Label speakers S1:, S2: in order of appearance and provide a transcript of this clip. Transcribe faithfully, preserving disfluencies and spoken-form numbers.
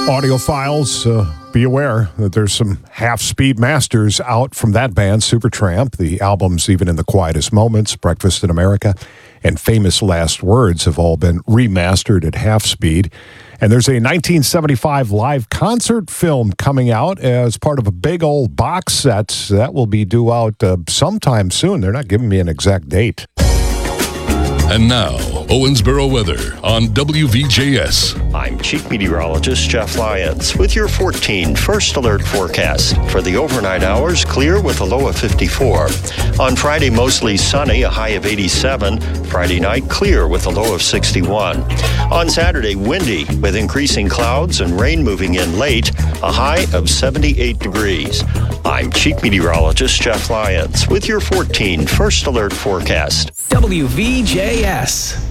S1: Audiophiles, uh, be aware that there's some half-speed masters out from that band, Supertramp. The albums Even in the Quietest Moments, Breakfast in America, and Famous Last Words have all been remastered at half speed. And there's a nineteen seventy-five live concert film coming out as part of a big old box set that will be due out uh, sometime soon. They're not giving me an exact date.
S2: And now, Owensboro weather on W V J S.
S3: I'm Chief Meteorologist Jeff Lyons with your fourteen First Alert forecast. For the overnight hours, clear with a low of fifty-four. On Friday, mostly sunny, a high of eighty-seven. Friday night, clear with a low of sixty-one. On Saturday, windy with increasing clouds and rain moving in late, a high of seventy-eight degrees. I'm Chief Meteorologist Jeff Lyons with your fourteen First Alert forecast.
S4: W V J S.